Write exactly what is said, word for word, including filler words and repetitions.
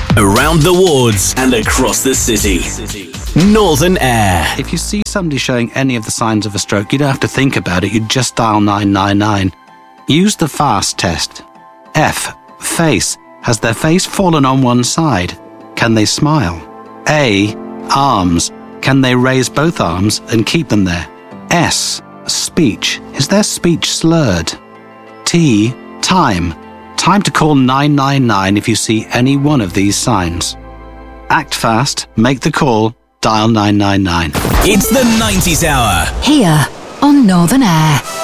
Around the wards and across the city. Northern Air. If you see somebody showing any of the signs of a stroke, you don't have to think about it. You just dial nine nine nine. Use the FAST test. F. Face. Has their face fallen on one side? Can they smile? A. Arms. Can they raise both arms and keep them there? S. Speech. Is their speech slurred? T. Time. Time to call nine nine nine if you see any one of these signs. Act fast, make the call, dial nine nine nine. It's the nineties hour. Here on Northern Air.